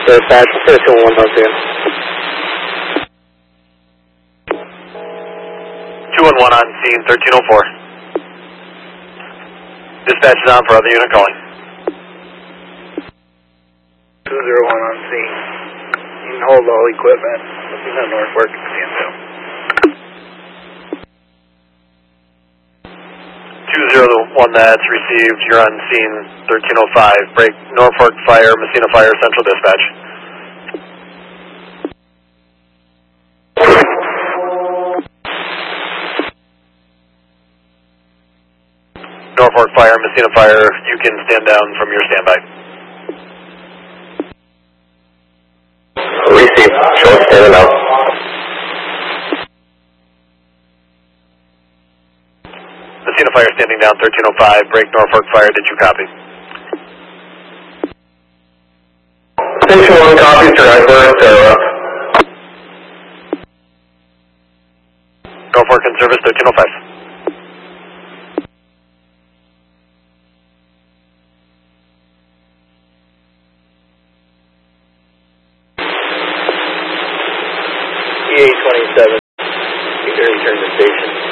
Dispatch, Station 110. 211 on scene, 1304. Dispatch is on for other unit calling. 201 on scene. You can hold all equipment. Looking at Norfolk and Canfield. 201, that's received. You're on scene, 1305. Break Norfolk Fire, Messina Fire, Central Dispatch. Norfolk Fire, Messina Fire, you can stand down from your standby. Receive, short standing out. Messina Fire standing down, 1305. Break Norfolk Fire, did you copy? Station 1 copies, driver, Sarah. Norfolk in service, 1305. EA-27. You can return to station.